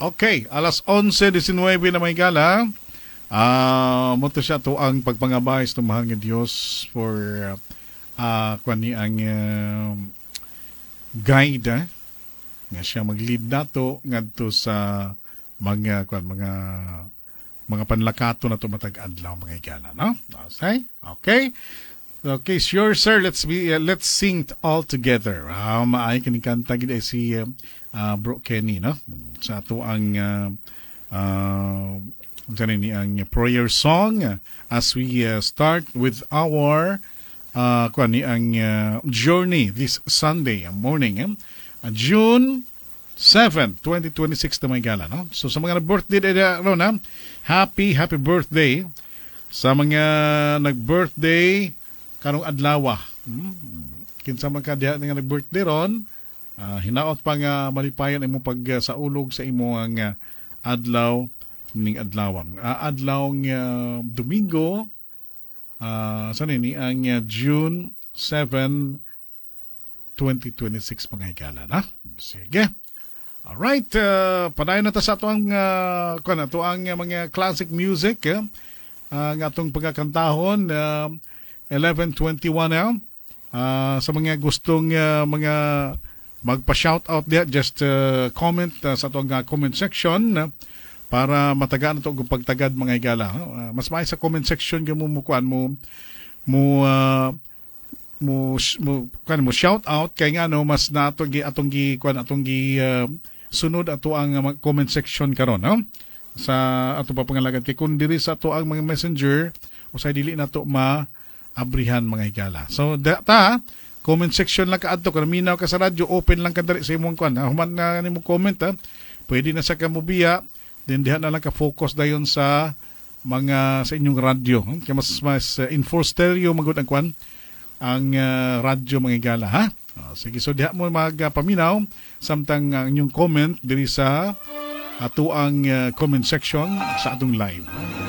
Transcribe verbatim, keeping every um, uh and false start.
Okay, alas onse diecinueve na may gala. Ah, mo to siya to ang pagpangabay sa mahal nga Dios for uh, kani ang uh, guide eh? Nga siya mag-lead nato ngadto sa mga kwan mga mga panlakato na tumatag adlaw mga igala, no? Okay? Okay. Okay, sure sir, let's be uh, let's sing t- all together. Ah, maay kini kanta gid ay si uh, uh, Bro Kenny, no? Sa ato ang uh, uh, ni ang prayer song uh, as we uh, start with our uh, kuan ni ang uh, journey this Sunday morning, eh? uh, June seventh, twenty twenty-six na may gala, no? So sa mga birthday na no, na happy happy birthday sa mga nag-birthday karong adlaw. Hmm? Kinsa man ka diha nga nag-birthday ron, uh, hinaot pa nga malipayan imong pag uh, saulog sa imong uh, adlaw ning adlaw. Uh, adlaw nga uh, Domingo uh, sa nini ang uh, June seventh, twenty twenty-six mga higala na. Sige. Alright, uh, padayon na ta sa atong uh, kuan ato ang uh, mga classic music eh? uh, nga atong pagkakantahon uh, eleven twenty-one now. Uh, sa mga gustong uh, mga magpa-shout out there, just uh, comment uh, sa atong uh, comment section uh, para matagaan ito kung pagtagad mga igala. Uh, mas maay sa comment section mo mukuan mo mo uh, mo mo kan mo shout out kay nga no mas na atong gi atong gi kuan atong gi uh, sunod ato ang uh, comment section karon, no? Sa ato pa pangalagad kay kun diri sa ato ang mga messenger usay dili nato ma abrihan mga higala. So data comment section lang kaadto kung minaw ka sa radyo, open lang ka diri sa imong kuan. Human na nimo comment ha. Pwede na sa kamubiya, then diha na lang ka focus dayon sa mga sa inyong radyo. Kaya mas mas uh, in full stereo magud ang kuan ang uh, radyo mga higala ha. Uh, sige, so diha mo magpaminaw uh, samtang ang uh, inyong comment diri sa ato ang uh, comment section sa atong live.